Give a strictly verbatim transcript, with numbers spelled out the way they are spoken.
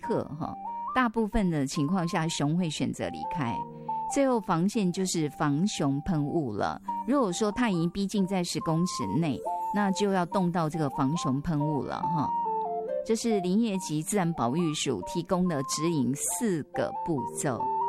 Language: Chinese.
克哈，大部分的情况下熊会选择离开。最后防线就是防熊喷雾了。如果说它已经逼近在十公尺内，那就要动到这个防熊喷雾了哈。这是林业及自然保育署提供的指引四个步骤。